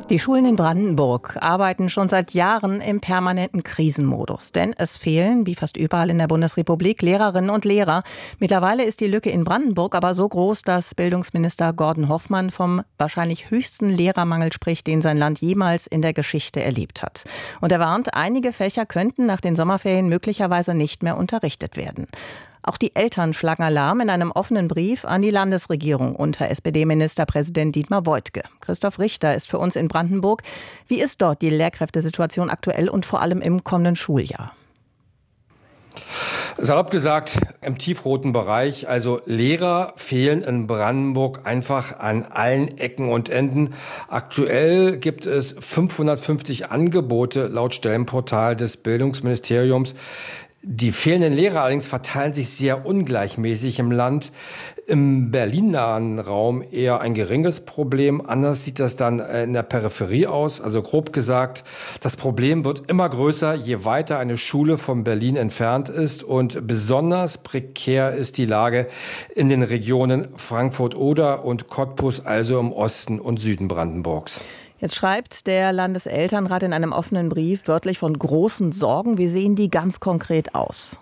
Die Schulen in Brandenburg arbeiten schon seit Jahren im permanenten Krisenmodus. Denn es fehlen, wie fast überall in der Bundesrepublik, Lehrerinnen und Lehrer. Mittlerweile ist die Lücke in Brandenburg aber so groß, dass Bildungsminister Gordon Hoffmann vom wahrscheinlich höchsten Lehrermangel spricht, den sein Land jemals in der Geschichte erlebt hat. Und er warnt, einige Fächer könnten nach den Sommerferien möglicherweise nicht mehr unterrichtet werden. Auch die Eltern schlagen Alarm in einem offenen Brief an die Landesregierung unter SPD-Ministerpräsident Dietmar Woidke. Christoph Richter ist für uns in Brandenburg. Wie ist dort die Lehrkräftesituation aktuell und vor allem im kommenden Schuljahr? Salopp gesagt, im tiefroten Bereich, also Lehrer fehlen in Brandenburg einfach an allen Ecken und Enden. Aktuell gibt es 550 Angebote laut Stellenportal des Bildungsministeriums. Die fehlenden Lehrer allerdings verteilen sich sehr ungleichmäßig im Land. Im berlinnahen Raum eher ein geringes Problem. Anders sieht das dann in der Peripherie aus. Also grob gesagt, das Problem wird immer größer, je weiter eine Schule von Berlin entfernt ist. Und besonders prekär ist die Lage in den Regionen Frankfurt-Oder und Cottbus, also im Osten und Süden Brandenburgs. Jetzt schreibt der Landeselternrat in einem offenen Brief wörtlich von großen Sorgen. Wie sehen die ganz konkret aus?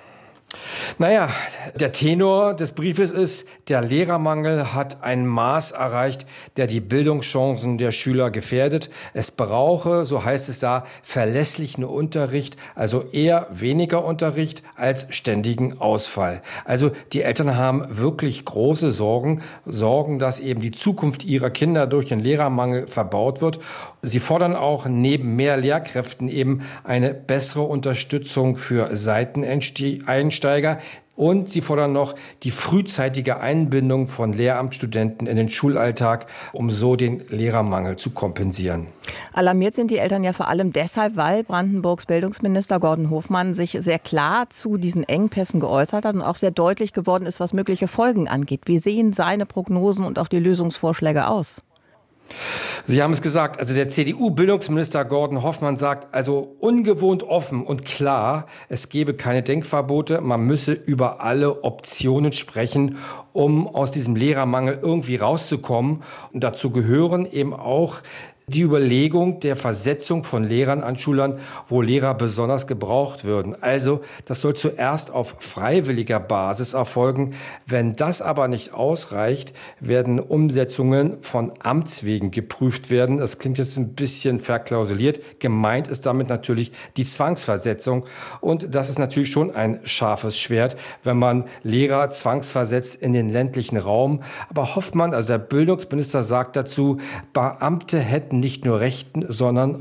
Naja, der Tenor des Briefes ist, der Lehrermangel hat ein Maß erreicht, der die Bildungschancen der Schüler gefährdet. Es brauche, so heißt es da, verlässlichen Unterricht, also eher weniger Unterricht als ständigen Ausfall. Also die Eltern haben wirklich große Sorgen, dass eben die Zukunft ihrer Kinder durch den Lehrermangel verbaut wird. Sie fordern auch neben mehr Lehrkräften eben eine bessere Unterstützung für Seiteneinsteiger. Und sie fordern noch die frühzeitige Einbindung von Lehramtsstudenten in den Schulalltag, um so den Lehrermangel zu kompensieren. Alarmiert sind die Eltern ja vor allem deshalb, weil Brandenburgs Bildungsminister Gordon Hoffmann sich sehr klar zu diesen Engpässen geäußert hat und auch sehr deutlich geworden ist, was mögliche Folgen angeht. Wie sehen seine Prognosen und auch die Lösungsvorschläge aus? Sie haben es gesagt, also der CDU-Bildungsminister Gordon Hoffmann sagt also ungewohnt offen und klar, es gebe keine Denkverbote, man müsse über alle Optionen sprechen, um aus diesem Lehrermangel irgendwie rauszukommen. Und dazu gehören eben auch die Überlegung der Versetzung von Lehrern an Schulern, wo Lehrer besonders gebraucht würden. Also das soll zuerst auf freiwilliger Basis erfolgen. Wenn das aber nicht ausreicht, werden Umsetzungen von Amts wegen geprüft werden. Das klingt jetzt ein bisschen verklausuliert. Gemeint ist damit natürlich die Zwangsversetzung. Und das ist natürlich schon ein scharfes Schwert, wenn man Lehrer zwangsversetzt in den ländlichen Raum. Aber Hoffmann, also der Bildungsminister, sagt dazu, Beamte hätten nicht nur Rechten, sondern